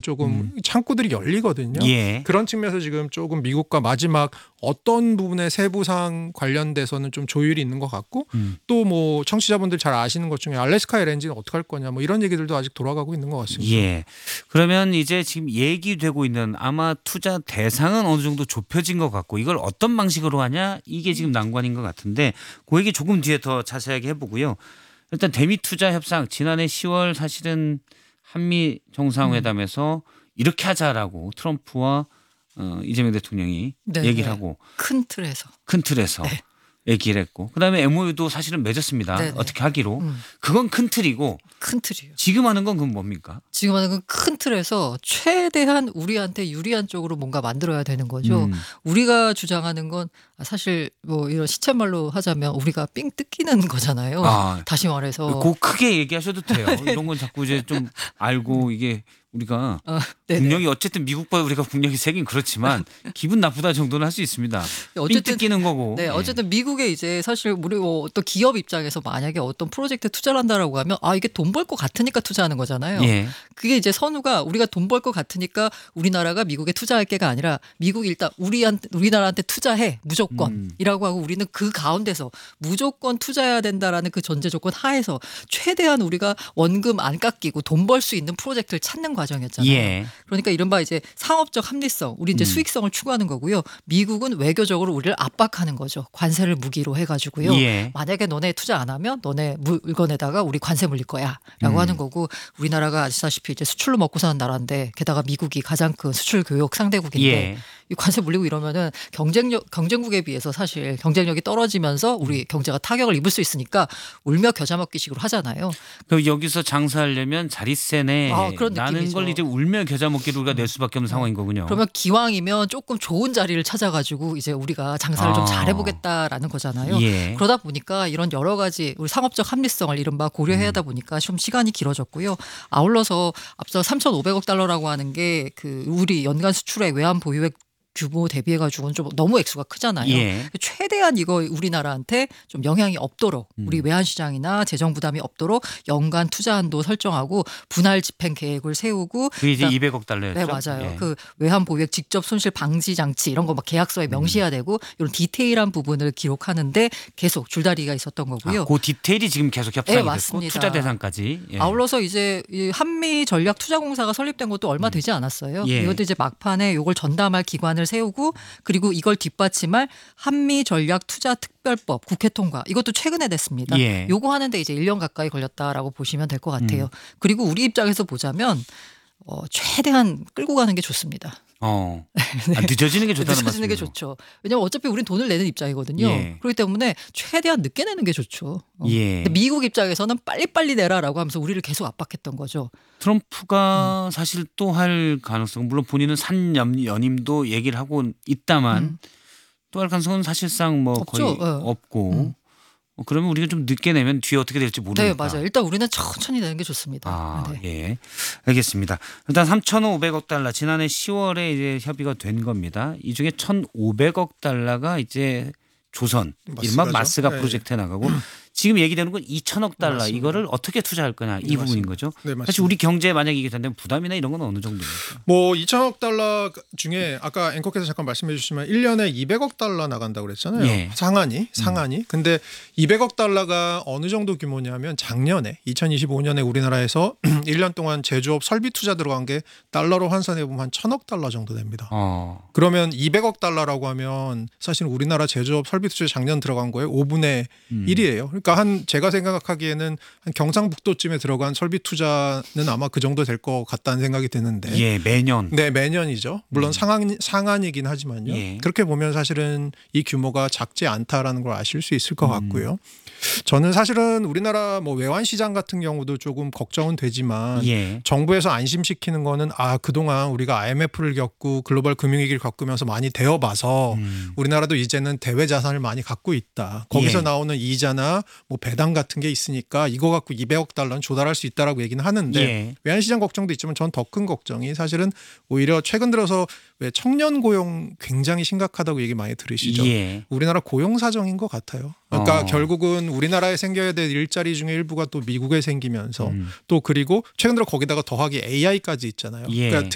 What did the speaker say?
조금 창구들이 열리거든요. 예. 그런 측면에서 지금 조금 미국과 마지막 어떤 부분의 세부상 관련돼서는 좀 조율이 있는 것 같고 또 뭐 청취자분들 잘 아시는 것 중에 알래스카 LNG는 어떻게 할 거냐 뭐 이런 얘기들도 아직 돌아가고 있는 것 같습니다. 예. 그러면 이제 지금 얘기되고 있는 아마 투자 대상은 어느 정도 좁혀진 것 같고 이걸 어떤 방식으로 하냐 이게 지금 난관인 것 같은데 그 얘기 조금 뒤에 더 자세하게 해보고요. 일단 대미 투자 협상 지난해 10월 사실은 한미 정상회담에서 이렇게 하자라고 트럼프와 이재명 대통령이 얘기를 하고 큰 틀에서 네. 얘기를 했고 그다음에 MOU도 사실은 맺었습니다. 네네. 어떻게 하기로. 그건 큰 틀이고 큰 틀이에요. 지금 하는 건 그건 뭡니까? 지금 하는 건 큰 틀에서 최대한 우리한테 유리한 쪽으로 뭔가 만들어야 되는 거죠. 우리가 주장하는 건 사실 뭐 이런 시쳇말로 하자면 우리가 삥 뜯기는 거잖아요. 다시 말해서. 그 크게 얘기하셔도 돼요. 이런 건 자꾸 이제 좀 알고 이게 우리가 국력이 어쨌든 미국보다 우리가 국력이 세긴 그렇지만 기분 나쁘다 정도는 할 수 있습니다. 삥 뜯기는 거고. 네, 어쨌든 미국에 이제 사실 우리 어떤 기업 입장에서 만약에 어떤 프로젝트에 투자를 한다라고 하면 이게 돈 벌 것 같으니까 투자하는 거잖아요. 예. 그게 이제 선우가 우리가 돈 벌 것 같으니까 우리나라가 미국에 투자할 게가 아니라 미국이 일단 우리나라한테 투자해 무조건이라고 하고 우리는 그 가운데서 무조건 투자해야 된다라는 그 전제 조건 하에서 최대한 우리가 원금 안 깎이고 돈 벌 수 있는 프로젝트를 찾는 과정이었잖아요. 예. 그러니까 이른바 이제 상업적 합리성, 우리 이제 수익성을 추구하는 거고요. 미국은 외교적으로 우리를 압박하는 거죠. 관세를 무기로 해가지고요. 예. 만약에 너네 투자 안 하면 너네 물건에다가 우리 관세 물릴 거야라고 하는 거고 우리나라가 아시다시피 이제 수출로 먹고 사는 나라인데 게다가 미국이 가장 큰 수출 교역 상대국인데 이 관세 물리고 이러면은 경쟁국에 비해서 사실 경쟁력이 떨어지면서 우리 경제가 타격을 입을 수 있으니까 울며 겨자 먹기식으로 하잖아요. 그럼 여기서 장사하려면 자리세네 그런 라는 느낌이죠. 걸 이제 울며 겨자 먹기로 우리가 낼 수밖에 없는 상황인 거군요. 그러면 기왕이면 조금 좋은 자리를 찾아가지고 이제 우리가 장사를 좀 잘해보겠다라는 거잖아요. 예. 그러다 보니까 이런 여러 가지 우리 상업적 합리성을 이른바 고려해야 하다 보니까 좀 시간이 길어졌고요. 아울러서 앞서 3,500억 달러라고 하는 게 그 우리 연간 수출액 외환 보유액 규모 대비해가지고는 좀 너무 액수가 크잖아요. 예. 최대한 이거 우리나라한테 좀 영향이 없도록 우리 외환시장이나 재정 부담이 없도록 연간 투자 한도 설정하고 분할 집행 계획을 세우고 그게 이제 200억 달러였죠. 네, 맞아요. 예. 그 외환 보유액 직접 손실 방지 장치 이런 거 막 계약서에 명시해야 되고 이런 디테일한 부분을 기록하는데 계속 줄다리기가 있었던 거고요. 그 디테일이 지금 계속 협상이 됐고 맞습니다. 투자 대상까지. 예. 아울러서 이제 이 한미 전략 투자공사가 설립된 것도 얼마 되지 않았어요. 예. 이것도 이제 막판에 이걸 전담할 기관을 세우고 그리고 이걸 뒷받침할 한미 전략 투자 특별법 국회 통과 이것도 최근에 됐습니다. 예. 요거 하는데 이제 1년 가까이 걸렸다라고 보시면 될 것 같아요. 그리고 우리 입장에서 보자면 최대한 끌고 가는 게 좋습니다. 늦어지는 게 좋다는 말씀이죠. 늦어지는 게 좋죠. 왜냐하면 어차피 우린 돈을 내는 입장이거든요. 예. 그렇기 때문에 최대한 늦게 내는 게 좋죠. 예. 근데 미국 입장에서는 빨리빨리 내라라고 하면서 우리를 계속 압박했던 거죠. 트럼프가 사실 또 할 가능성 물론 본인은 산연임도 얘기를 하고 있다만 또 할 가능성은 사실상 뭐 없죠. 거의 없고 그러면 우리가 좀 늦게 내면 뒤에 어떻게 될지 모르니까. 네, 맞아요. 일단 우리는 천천히 내는 게 좋습니다. 네. 예. 알겠습니다. 일단 3,500억 달러 지난해 10월에 이제 협의가 된 겁니다. 이 중에 1,500억 달러가 이제 조선 이른바 마스가 프로젝트에 나가고 지금 얘기되는 건 2천억 달러 맞습니다. 이거를 어떻게 투자할 거냐 이 부분인 거죠. 네, 사실 우리 경제에 만약에 이게 된다면 부담이나 이런 건 어느 정도입니까? 뭐 2천억 달러 중에 아까 앵커께서 잠깐 말씀해 주시면 1년에 200억 달러 나간다고 그랬잖아요. 예. 상한이. 근데 200억 달러가 어느 정도 규모냐면 작년에 2025년에 우리나라에서 1년 동안 제조업 설비 투자 들어간 게 달러로 환산해 보면 한 1,000억 달러 정도 됩니다. 그러면 200억 달러라고 하면 사실 우리나라 제조업 설비 투자 작년 들어간 거에 5분의 1이에요. 그러니까 제가 생각하기에는 한 경상북도쯤에 들어간 설비 투자는 아마 그 정도 될 것 같다는 생각이 드는데. 예, 매년. 네, 매년이죠. 물론 상한이긴 하지만요. 예. 그렇게 보면 사실은 이 규모가 작지 않다라는 걸 아실 수 있을 것 같고요. 저는 사실은 우리나라 뭐 외환 시장 같은 경우도 조금 걱정은 되지만 정부에서 안심시키는 거는 그동안 우리가 IMF를 겪고 글로벌 금융위기를 겪으면서 많이 되어봐서 우리나라도 이제는 대외 자산을 많이 갖고 있다. 거기서 나오는 이자나 뭐 배당 같은 게 있으니까 이거 갖고 200억 달러는 조달할 수 있다라고 얘기는 하는데 외환 시장 걱정도 있지만 전 더 큰 걱정이 사실은 오히려 최근 들어서 왜 청년 고용 굉장히 심각하다고 얘기 많이 들으시죠. 우리나라 고용 사정인 것 같아요. 그러니까 결국은 우리나라에 생겨야 될 일자리 중에 일부가 또 미국에 생기면서 또 그리고 최근 들어 거기다가 더하기 AI까지 있잖아요. 그러니까